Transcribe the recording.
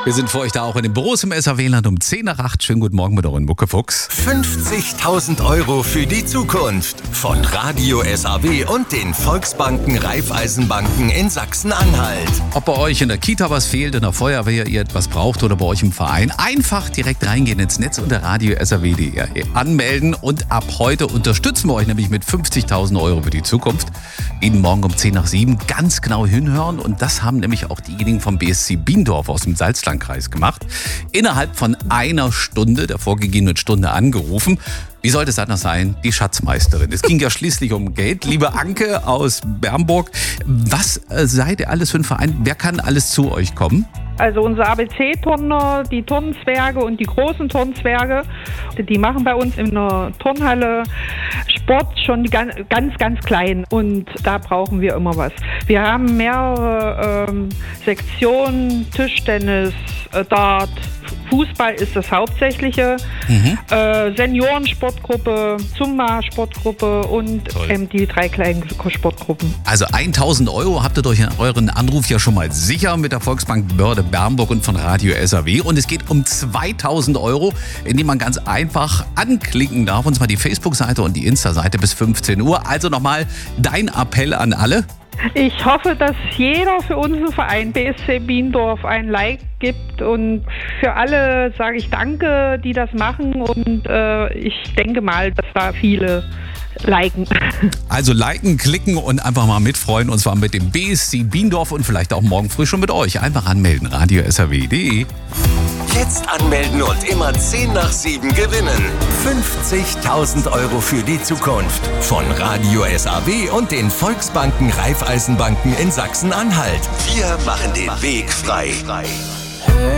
Wir sind für euch da auch in den Büros im SAW-Land um 10 nach 8. Schönen guten Morgen mit euren Muckefuchs. 50.000 € für die Zukunft von Radio SAW und den Volksbanken Raiffeisenbanken in Sachsen-Anhalt. Ob bei euch in der Kita was fehlt, in der Feuerwehr ihr etwas braucht oder bei euch im Verein, einfach direkt reingehen ins Netz unter radio.saw.de anmelden und ab heute unterstützen wir euch nämlich mit 50.000 € für die Zukunft. Jeden Morgen um 10 nach 7 ganz genau hinhören und das haben nämlich auch diejenigen vom BSC Biendorf aus dem Salzlandkreis gemacht. Innerhalb von einer Stunde, der vorgegebenen Stunde angerufen. Wie sollte es anders sein? Die Schatzmeisterin. Es ging ja schließlich um Geld. Liebe Anke aus Bernburg, was seid ihr alles für ein Verein? Wer kann alles zu euch kommen? Also unsere ABC-Turner, die Turnzwerge und die großen Turnzwerge, die machen bei uns in der Turnhalle Sport schon die ganz klein und da brauchen wir immer was. Wir haben mehrere Sektionen, Tischtennis, Dart, Fußball ist das Hauptsächliche, Seniorensportgruppe, Zumba-Sportgruppe und die 3 kleinen Sportgruppen. Also 1.000 € habt ihr durch euren Anruf ja schon mal sicher mit der Volksbank Börde Bernburg und von Radio SAW. Und es geht um 2.000 €, indem man ganz einfach anklicken darf. Und zwar die Facebook-Seite und die Insta-Seite bis 15 Uhr. Also nochmal dein Appell an alle. Ich hoffe, dass jeder für unseren Verein BSC Biendorf ein Like gibt und für alle sage ich Danke, die das machen und ich denke mal, dass da viele liken. Also liken, klicken und einfach mal mitfreuen und zwar mit dem BSC Biendorf und vielleicht auch morgen früh schon mit euch. Einfach anmelden, radio.saw.de. Jetzt anmelden und immer 10 nach 7 gewinnen. 50.000 € für die Zukunft von Radio SAW und den Volksbanken Raiffeisenbanken in Sachsen-Anhalt. Wir machen den Weg frei.